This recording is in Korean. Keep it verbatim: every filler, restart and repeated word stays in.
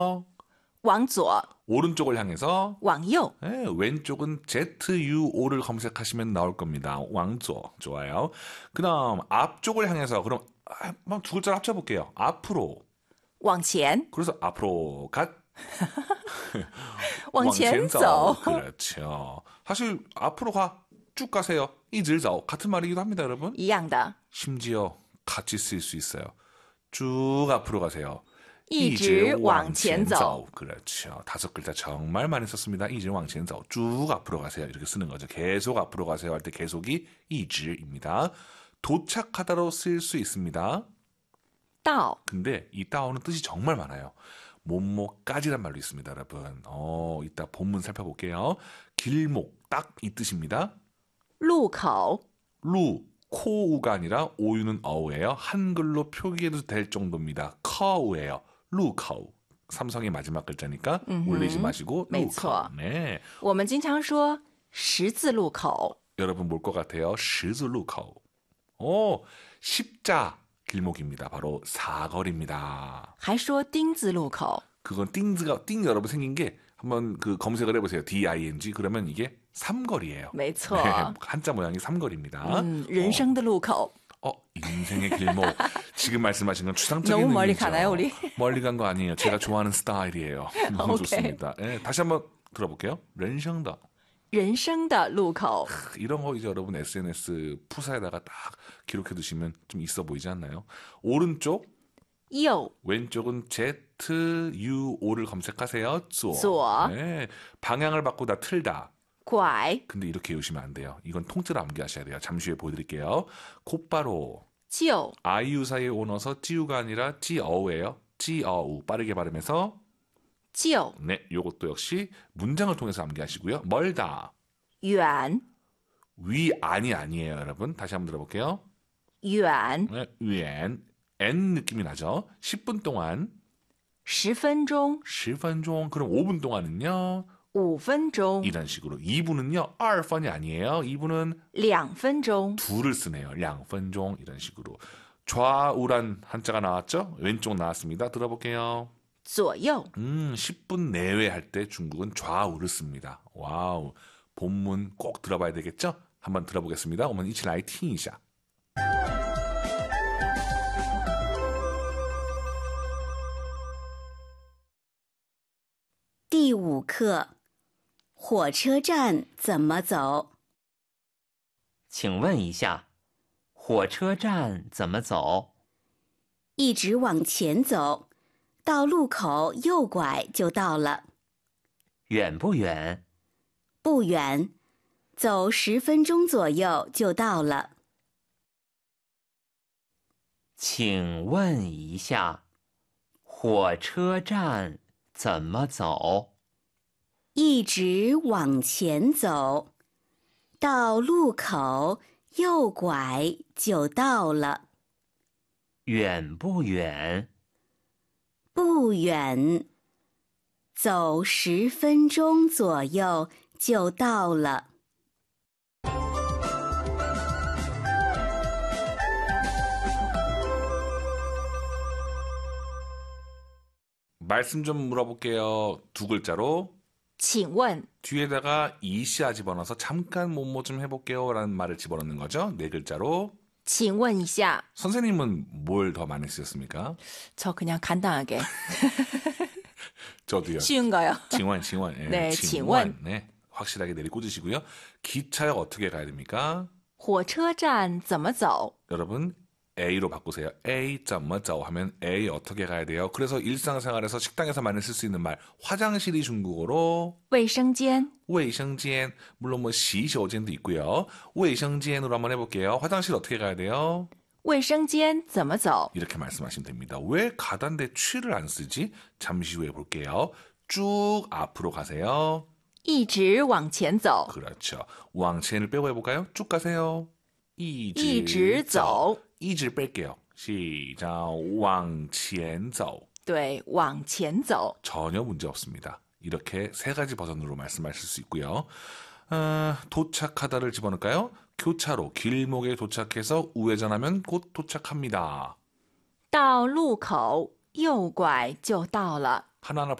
往左 오른쪽을 향해서 往右 네, 왼쪽은 제트유오를 검색하시면 나올 겁니다. 왕조 좋아요. 그다음 앞쪽을 향해서 그럼 한번 두 글자를 합쳐볼게요. 앞으로 往前 그래서 앞으로 갓 往前走 그렇죠. 사실 앞으로 가 쭉 가세요. 이질자오 같은 말이기도 합니다, 여러분. 一样的 심지어 같이 쓸 수 있어요. 쭉 앞으로 가세요. 一直往前走 그렇죠. 다섯 글자 정말 많이 썼습니다. 一直往前走. 쭉 앞으로 가세요. 이렇게 쓰는 거죠. 계속 앞으로 가세요 할 때 계속이 一直입니다. 도착하다로 쓸 수 있습니다. 到 근데 이 따오는 뜻이 정말 많아요. 몸목까지란 말도 있습니다, 여러분. 어, 이따 본문 살펴볼게요. 길목, 딱 이 뜻입니다. 路口 루, 코우가 아니라 오유는 어우예요. 한글로 표기해도 될 정도입니다. 커우예요. 루커우. 삼성의 마지막 글자니까 올리지 마시고 루커우. 네. 我们经常说十字路口 여러분 뭘 것 같아요? 시즈 루커우. 오, 십자 길목입니다. 바로 사거리입니다. 还说丁字路口 그건 띵즈가 띵 여러분 생긴 게 한번 그 검색을 해보세요. 디 아이 엔 지 그러면 이게 삼거리예요. 没错 네, 한자 모양이 삼거리입니다. 嗯人生的路口 어, 어, 인생의 길목. 지금 말씀하신 건 추상적인 너무 멀리 의미죠. 가나요, 우리? 멀리 간 거 아니에요. 제가 좋아하는 스타일이에요. 너무 오케이. 좋습니다. 네, 다시 한번 들어볼게요. 人生的人生的路口 이런 거 이제 여러분 에스엔에스 푸사에다가 딱 기록해 두시면 좀 있어 보이지 않나요? 오른쪽, 右 왼쪽은 제트유오를 검색하세요. 左. 조. 네, 방향을 바꾸다 틀다. 拐 근데 이렇게 외우시면 안 돼요. 이건 통째로 암기하셔야 돼요. 잠시 후에 보여드릴게요. 곧바로 就 아이유 사이에 오너서 찌우가 아니라 찌어우예요. 찌어우 빠르게 발음해서 就 네, 요것도 역시 문장을 통해서 암기하시고요. 멀다. 远 위 안이 아니에요, 여러분. 다시 한번 들어볼게요. 远 네, 위엔 N 느낌이 나죠. 십 분 동안 十分钟 십 분 종 그럼 오 분 동안은요. 五分钟 이런 식으로 이 분은요. 이 분이 아니에요. 이 분은 两分钟 둘을 쓰네요. 两分종 이런 식으로. 좌우란 한자가 나왔죠? 왼쪽 나왔습니다. 들어볼게요. 左右 음, 십 분 내외 할 때 중국은 좌우를 씁니다. 와우. 본문 꼭 들어봐야 되겠죠? 한번 들어보겠습니다. 我们一起来听一下. 第五课，火车站怎么走？ 请问一下，火车站怎么走？ 一直往前走，到路口右拐就到了。 远不远？ 不远，走十分钟左右就到了。 请问一下，火车站怎么走？ 一直往前走，到路口右拐就到了。 远不远？ 不远，走十分钟左右就到了。 말씀 좀 물어볼게요. 두 글자로 请问 뒤에다가 이시아 집어넣어서 잠깐 뭐뭐 좀 해볼게요 라는 말을 집어넣는 거죠. 네 글자로 请问一下 선생님은 뭘 더 많이 쓰셨습니까? 저 그냥 간단하게 저도요. 쉬운 거요. 징원, 징원. 예, 네, 징원. 네, 확실하게 내리꽂으시고요. 기차역 어떻게 가야 됩니까? 火车站怎么走 여러분 A로 바꾸세요. A 점뭐죠 하면 A 어떻게 가야 돼요? 그래서 일상생활에서 식당에서 많이 쓸 수 있는 말 화장실이 중국어로 卫生间卫生间 물론 뭐洗手间도 있고요. 卫生间으로 한번 해볼게요. 화장실 어떻게 가야 돼요? 卫生间怎么走 이렇게 말씀하시면 됩니다. 왜 가단데 취를 안 쓰지? 잠시 후에 볼게요. 쭉 앞으로 가세요. 一直往前走 그렇죠. 왕첸을 빼고 해볼까요? 쭉 가세요. 一直走 이질 뺄게요. 시작. 왕첸走. 对往前走 전혀 문제 없습니다. 이렇게 세 가지 버전으로 말씀하실 수 있고요. 어, 도착하다를 집어넣을까요? 교차로 길목에 도착해서 우회전하면 곧 도착합니다. 到路口右拐就到了 하나하나